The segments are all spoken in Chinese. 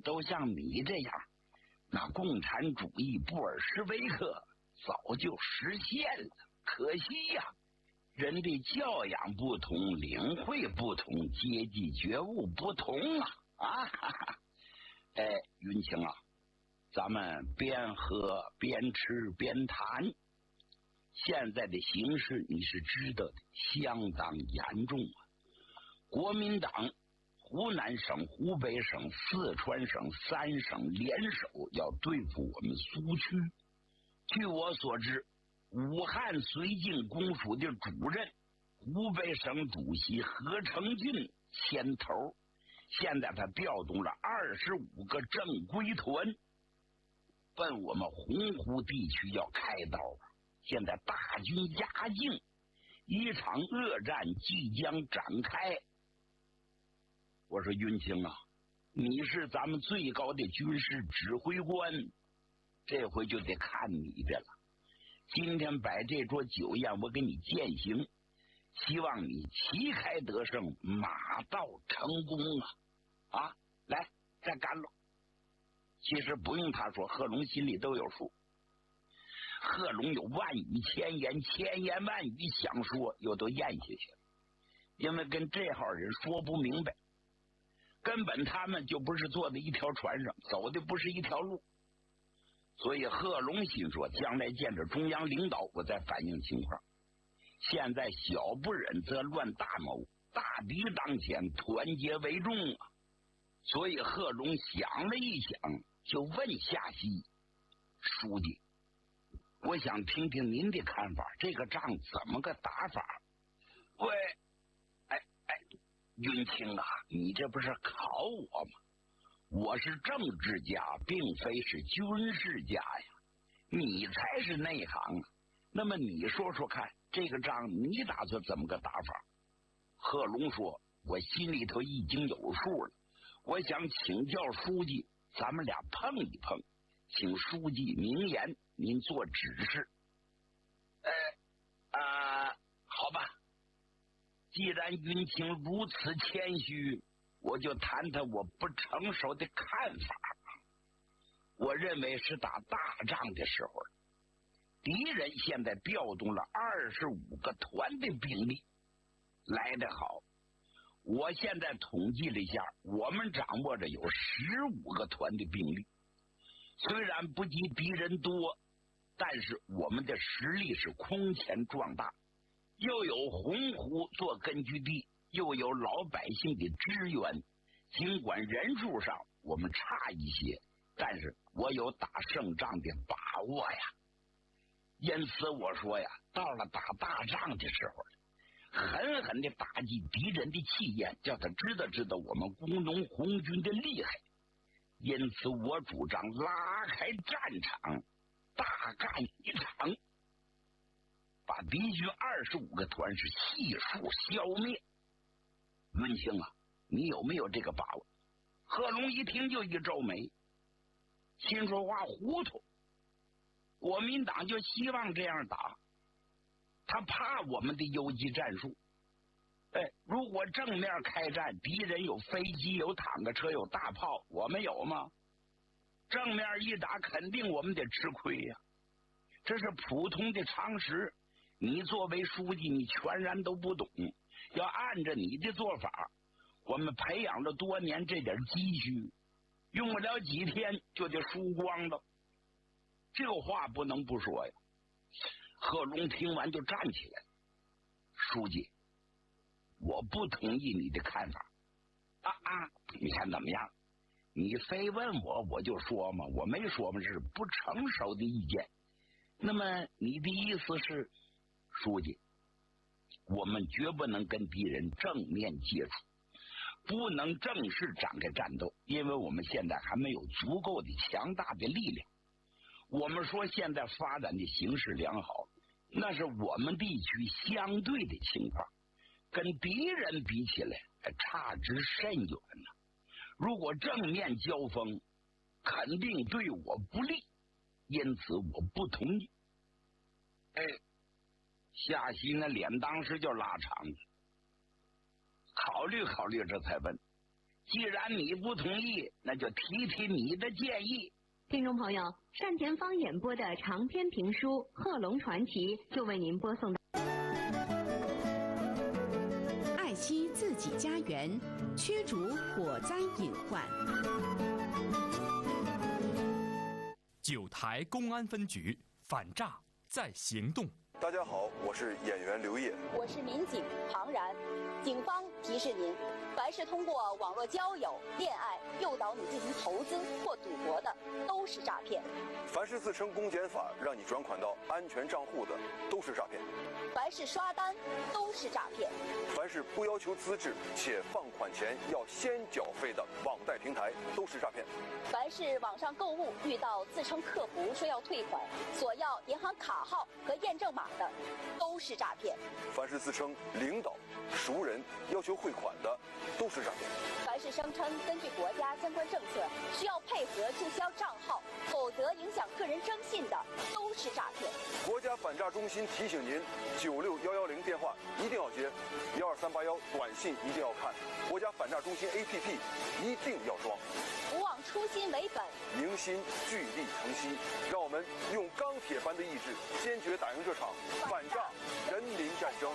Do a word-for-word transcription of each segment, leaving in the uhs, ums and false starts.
都像你这样，那共产主义布尔什维克早就实现了。可惜呀、啊，人的教养不同，领会不同，阶级觉悟不同啊！啊，哈哈，哎，云清啊，咱们边喝边吃边谈。现在的形势你是知道的，相当严重啊！国民党湖南省、湖北省、四川省三省联手要对付我们苏区。据我所知，武汉绥靖公署的主任、湖北省主席何成俊牵头，现在他调动了二十五个正规团，奔我们洪湖地区要开刀。现在大军压境，一场恶战即将展开。我说云清啊，你是咱们最高的军事指挥官，这回就得看你的了。今天摆这桌酒宴，我给你饯行，希望你旗开得胜，马到成功啊！啊，来，再干了。其实不用他说，贺龙心里都有数。贺龙有万语千言，千言万语想说，又都咽下去了，因为跟这号人说不明白，根本他们就不是坐在一条船上，走的不是一条路。所以贺龙心说，将来见着中央领导，我再反映情况。现在小不忍则乱大谋，大敌当前，团结为重啊！所以贺龙想了一想，就问夏曦书记，我想听听您的看法，这个仗怎么个打法？喂，哎哎，云清啊，你这不是考我吗？我是政治家，并非是军事家呀，你才是内行啊。那么你说说看，这个仗你打算怎么个打法？贺龙说，我心里头已经有数了，我想请教书记，咱们俩碰一碰，请书记明言，您做指示。呃啊，好吧，既然云清如此谦虚，我就谈谈我不成熟的看法。我认为是打大仗的时候，敌人现在调动了二十五个团的兵力，来得好。我现在统计了一下，我们掌握着有十五个团的兵力，虽然不及敌人多，但是我们的实力是空前壮大，又有洪湖做根据地，又有老百姓的支援，尽管人数上我们差一些，但是我有打胜仗的把握呀。因此我说呀，到了打大仗的时候，狠狠地打击敌人的气焰，叫他知道知道我们工农红军的厉害。因此我主张拉开战场，大干一场，把敌军二十五个团是悉数消灭。云清啊，你有没有这个把握？贺龙一听就一皱眉，心说话糊涂，国民党就希望这样打，他怕我们的游击战术。哎，如果正面开战，敌人有飞机、有坦克车、有大炮，我们有吗？正面一打，肯定我们得吃亏呀、啊，这是普通的常识。你作为书记，你全然都不懂。要按着你的做法，我们培养了多年这点积蓄，用不了几天就得输光了。这话不能不说呀。贺龙听完就站起来，书记，我不同意你的看法。啊啊，你看怎么样？你非问我我就说嘛，我没说嘛，是不成熟的意见。那么你的意思是，书记，我们绝不能跟敌人正面接触，不能正式展开战斗，因为我们现在还没有足够的强大的力量。我们说现在发展的形势良好，那是我们地区相对的情况，跟敌人比起来还差之甚远呢、啊。如果正面交锋，肯定对我不利，因此我不同意。哎，夏曦那脸当时就拉长了，考虑考虑这才问， 既然你不同意，那就提提你的建议。 听众朋友，单田芳演播的长篇评书《贺龙传奇》就为您播送到。 爱惜自己家园，驱逐火灾隐患。 九台公安分局反诈在行动。 大家好，我是演员刘烨， 我是民警庞然。警方提示您，凡是通过网络交友、恋爱诱导你进行投资或赌博的，都是诈骗。 凡是自称公检法让你转款到安全账户的，都是诈骗。 凡是刷单，都是诈骗。 凡是不要求资质且放款前要先缴费的网贷平台，都是诈骗。 凡是网上购物遇到自称客服说要退款，索要银行卡号和验证码的，都是诈骗。 凡是自称领导、熟人要求汇款的，都是诈骗。 凡是声称根据国家相关政策需要配合注销账号，否则影响个人征信的，都是诈骗。 国家反诈中心提醒您：九六幺幺零电话一定要接，幺二三八幺短信一定要看，国家反诈中心 A P P 一定要装。 不忘初心为本， 凝心聚力成溪，让我们用钢铁般的意志，坚决打赢这场反诈人民战争。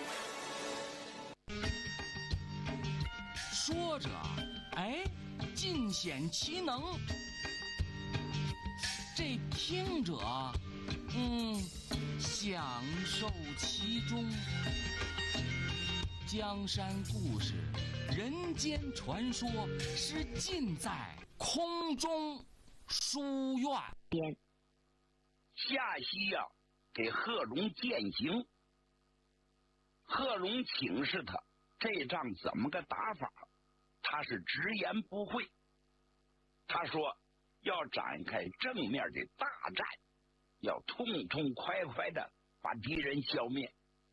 说着，哎，尽显其能；这听者，嗯，享受其中。江山故事、人间传说，是尽在空中书院。 边夏曦呀、啊，给贺龙践行。贺龙请示他，这仗怎么个打法？他是直言不讳。他说要展开正面的大战，要痛痛快快的把敌人消灭。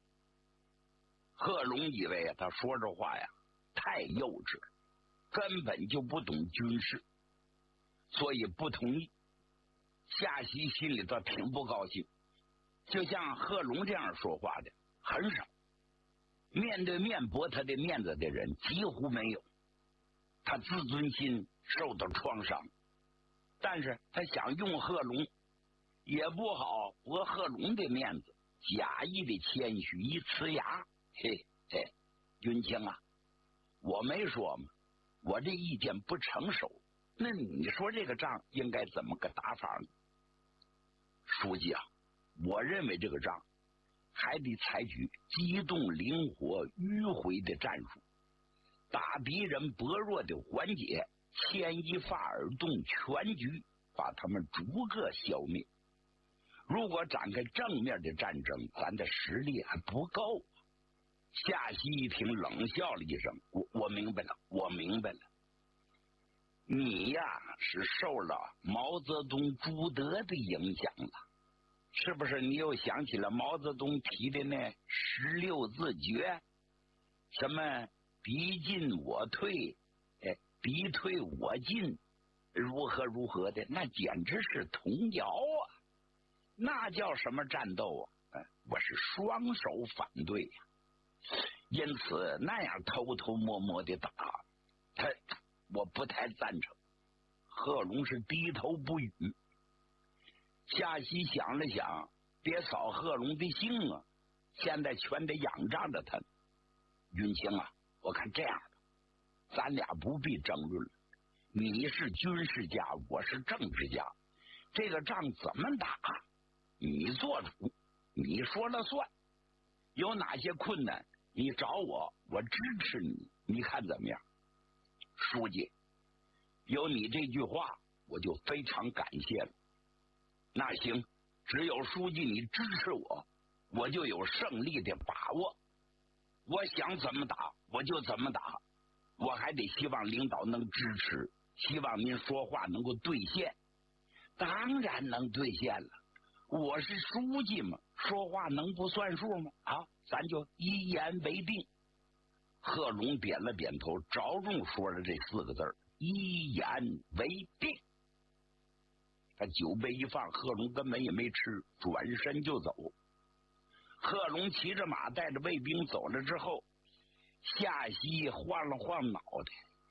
贺龙以为他说这话呀太幼稚了，根本就不懂军事，所以不同意。夏曦心里头挺不高兴，就像贺龙这样说话的很少，面对面驳他的面子的人几乎没有，他自尊心受到创伤，但是他想用贺龙，也不好驳贺龙的面子，假意的谦虚一呲牙，嘿嘿，云清啊，我没说嘛，我这意见不成熟，那你说这个仗应该怎么个打法呢？书记啊，我认为这个仗还得采取机动灵活迂回的战术，打敌人薄弱的环节，牵一发而动全局，把他们逐个消灭。如果展开正面的战争，咱的实力还不够。夏曦一听冷笑了一声，我我明白了，我明白了。你呀是受了毛泽东、朱德的影响了，是不是？你又想起了毛泽东提的那十六字诀，什么敌进我退，哎，敌退我进，如何如何的，那简直是童谣啊！那叫什么战斗啊？哎，我是双手反对呀、啊。因此那样偷偷摸摸的打他，我不太赞成。贺龙是低头不语。夏曦想了想，别扫贺龙的兴啊，现在全得仰仗着他。云清啊，我看这样的，咱俩不必争论了。你是军事家，我是政治家，这个仗怎么打，你做主，你说了算。有哪些困难，你找我，我支持你，你看怎么样？书记，有你这句话，我就非常感谢了。那行，只有书记你支持我，我就有胜利的把握。我想怎么打，我就怎么打。我还得希望领导能支持，希望您说话能够兑现。当然能兑现了，我是书记嘛，说话能不算数吗？啊，咱就一言为定。贺龙点了点头，着重说了这四个字儿：一言为定。他酒杯一放，贺龙根本也没吃，转身就走。贺龙骑着马带着卫兵走了之后，夏曦晃了晃脑袋，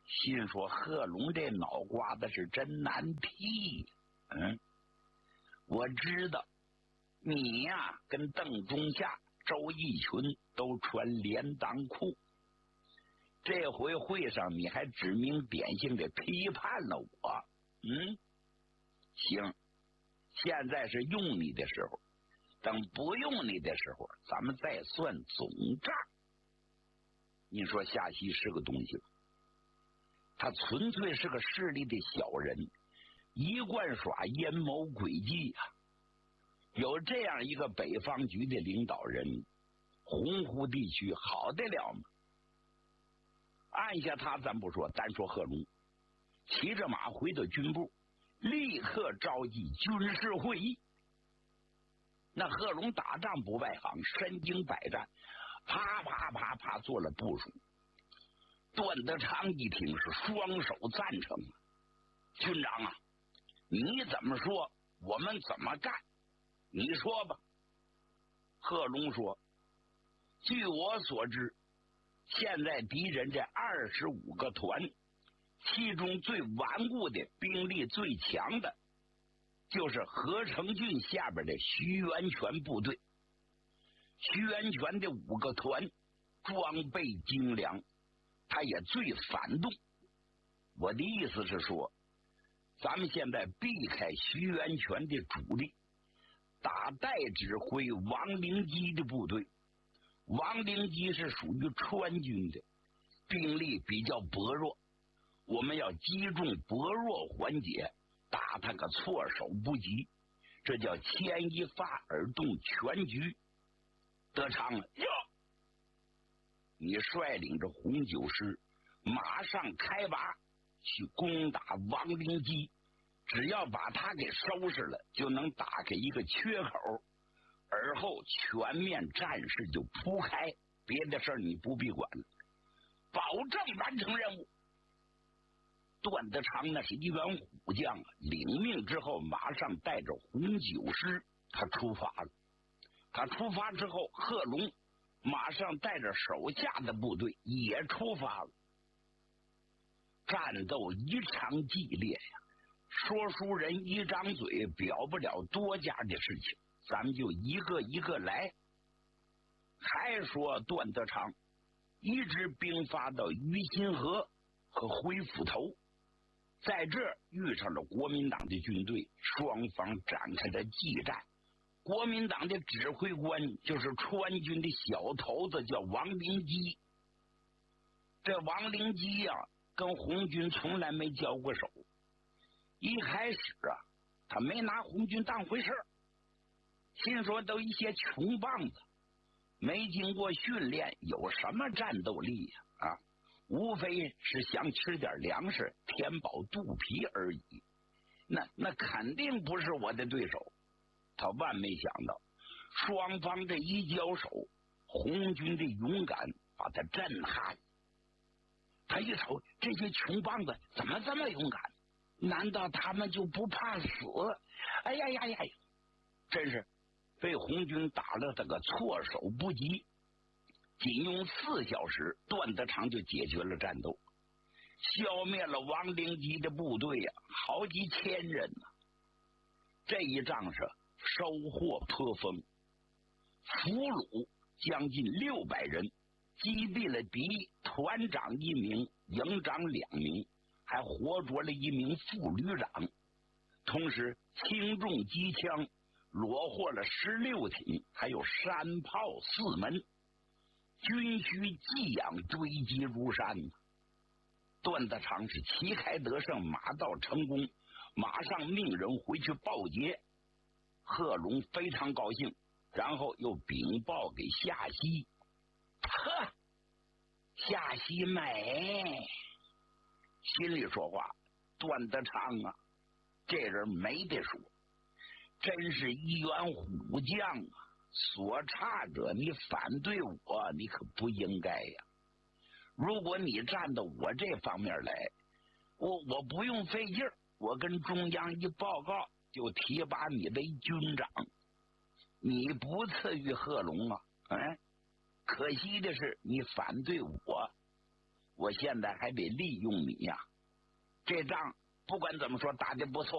心说贺龙这脑瓜子是真难踢。嗯，我知道你呀跟邓中夏、周逸群都穿连裆裤，这回会上你还指名点姓的批判了我。嗯，行，现在是用你的时候，等不用你的时候，咱们再算总账。你说夏曦是个东西吗？他纯粹是个势力的小人，一贯耍阴谋诡计啊！有这样一个北方局的领导人，洪湖地区好得了吗？按下他咱不说，单说贺龙，骑着马回到军部，立刻召集军事会议。那贺龙打仗不外行，身经百战，啪啪啪啪做了部署。段德昌一听是双手赞成，军长啊，你怎么说我们怎么干，你说吧。贺龙说，据我所知，现在敌人这二十五个团，其中最顽固的、兵力最强的，就是何成俊下边的徐源泉部队。徐源泉的五个团装备精良，他也最反动。我的意思是说，咱们现在避开徐源泉的主力，打代指挥王灵基的部队。王灵基是属于川军的，兵力比较薄弱，我们要击中薄弱环节，打他个措手不及，这叫牵一发而动全局。德昌了哟，你率领着红九师马上开拔去攻打王灵基，只要把他给收拾了，就能打开一个缺口，而后全面战事就铺开，别的事儿你不必管了，保证完成任务。段德昌那是一员虎将啊，领命之后马上带着红九师他出发了。他出发之后，贺龙马上带着手下的部队也出发了。战斗异常激烈呀，说书人一张嘴表不了多家的事情，咱们就一个一个来。还说段德昌一支兵发到于心河和灰斧头，在这儿遇上了国民党的军队，双方展开了激战。国民党的指挥官就是川军的小头子，叫王灵基。这王灵基啊，跟红军从来没交过手。一开始啊，他没拿红军当回事，心说都一些穷棒子，没经过训练，有什么战斗力呀？啊，无非是想吃点粮食，填饱肚皮而已。那那肯定不是我的对手。他万没想到，双方这一交手，红军的勇敢把他震撼。他一瞅，这些穷棒子怎么这么勇敢？难道他们就不怕死？哎呀呀呀呀！真是被红军打了这个措手不及。仅用四小时，段德昌就解决了战斗，消灭了王灵基的部队呀、啊，好几千人呢、啊。这一仗是收获颇丰，俘虏将近六百人，击毙了敌团长一名，营长两名，还活捉了一名副旅长，同时轻重机枪罗获了十六挺，还有山炮四门，军需给养堆积如山。段德昌是旗开得胜，马到成功，马上命人回去报捷。贺龙非常高兴，然后又禀报给夏曦。呵，夏曦美，心里说话，段德昌啊，这人没得说，真是一员虎将啊！所差者，你反对我，你可不应该呀。如果你站到我这方面来，我我不用费劲儿，我跟中央一报告，就提拔你为军长。你不次于贺龙啊，哎，可惜的是你反对我， 我现在还得利用你呀。这仗不管怎么说打得不错。